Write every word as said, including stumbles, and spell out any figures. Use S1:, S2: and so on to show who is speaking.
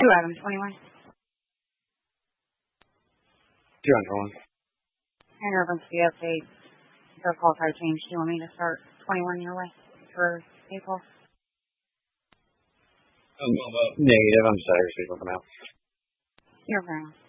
S1: Two items, twenty-one.
S2: Two on twenty-one.
S1: And you're going to be update the call card change. Do you want me to start twenty-one your way for April?
S2: Um, negative. I'm sorry for something else.
S1: You're fine.